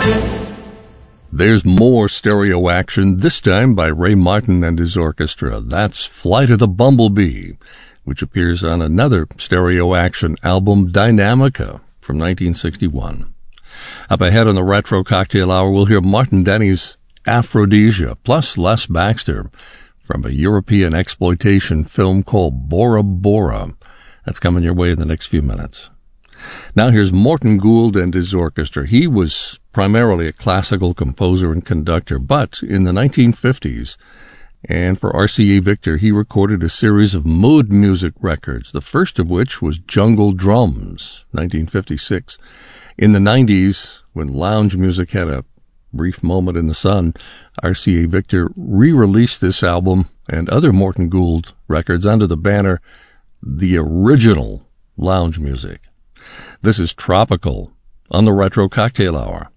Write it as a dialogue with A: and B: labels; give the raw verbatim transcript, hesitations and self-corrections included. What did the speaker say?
A: There's more stereo action, this time by Ray Martin and his orchestra. That's Flight of the Bumblebee, which appears on another stereo action album, Dynamica, from nineteen sixty-one. Up ahead on the Retro Cocktail Hour, we'll hear Martin Denny's Aphrodisia, plus Les Baxter, from a European exploitation film called Bora Bora. That's coming your way in the next few minutes. Now here's Morton Gould and his orchestra. He was primarily a classical composer and conductor, but in the nineteen fifties, and for R C A Victor, he recorded a series of mood music records, the first of which was Jungle Drums, nineteen fifty-six. In the nineties, when lounge music had a brief moment in the sun, R C A Victor re-released this album and other Morton Gould records under the banner The Original Lounge Music. This is Tropical on the Retro Cocktail Hour.